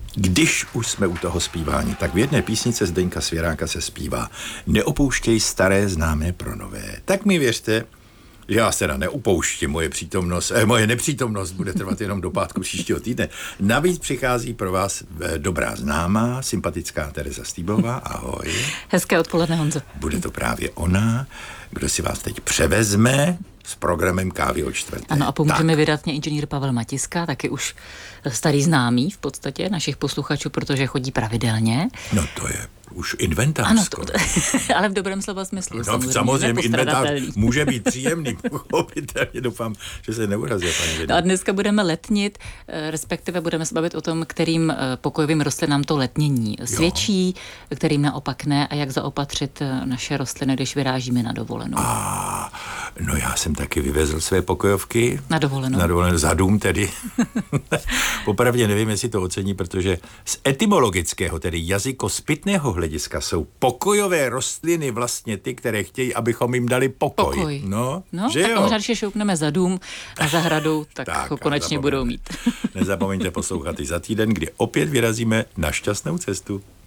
Když už jsme u toho zpívání, tak v jedné písnice Zdeňka Svěráka se zpívá: Neopouštěj staré známé pro nové. Tak mi věřte, že já se neupouštím, moje nepřítomnost bude trvat jenom do pátku příštího týdne. Navíc přichází pro vás dobrá známá, sympatická Tereza Stýbová. Ahoj. Hezké odpoledne, Honzo. Bude to právě ona, kdo si vás teď převezme s programem Kávy o čtvrté. Ano, a pomůže mi vydat mě inženýr Pavel Matiska, taky už starý známý v podstatě našich posluchačů, protože chodí pravidelně. No to je už inventář. Ano, ale v dobrém slova smyslu. No, samozřejmě inventář může být příjemný, pochopitelně, doufám, že se neurazí, paní. No a dneska budeme letnit, respektive budeme se bavit o tom, kterým pokojovým rostlinám to letnění svědčí, kterým naopak ne, a jak zaopatřit naše rostliny, když vyrážíme na dovolenou. No já jsem taky vyvezl své pokojovky. Na dovolenou. Na dovolenou, za dům tedy. Popravdě nevím, jestli to ocení, protože z etymologického, tedy jazykospytného hlediska jsou pokojové rostliny vlastně ty, které chtějí, abychom jim dali pokoj. No že tak jo? možná, když je šoupneme za dům a zahradou, tak ho konečně budou mít. Nezapomeňte poslouchat i za týden, kdy opět vyrazíme na šťastnou cestu.